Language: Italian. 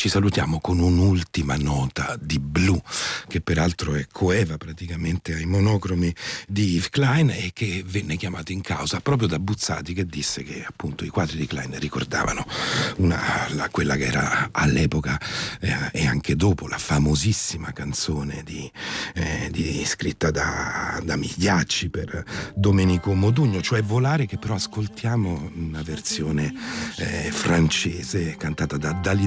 ci salutiamo con un'ultima nota di blu, che peraltro è coeva praticamente ai monocromi di Yves Klein e che venne chiamato in causa proprio da Buzzati, che disse che appunto i quadri di Klein ricordavano quella che era all'epoca e anche dopo la famosissima canzone scritta da Migliacci per Domenico Modugno, cioè Volare, che però ascoltiamo una versione francese cantata da Dalida